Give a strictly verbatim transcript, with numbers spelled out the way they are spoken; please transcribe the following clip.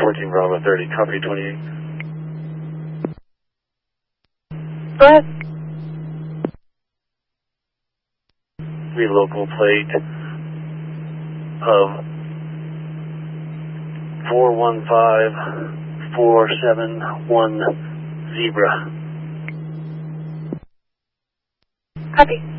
fourteen Bravo thirty, copy twenty-eight. Go ahead. We have local plate of four one five four seven one Zebra. Copy.